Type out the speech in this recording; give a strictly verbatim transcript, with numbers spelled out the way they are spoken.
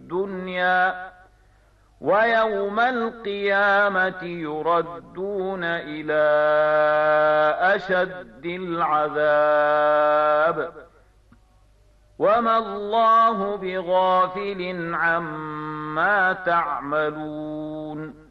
الدنيا ويوم القيامة يردون إلى أشد العذاب وما الله بغافل عما تعملون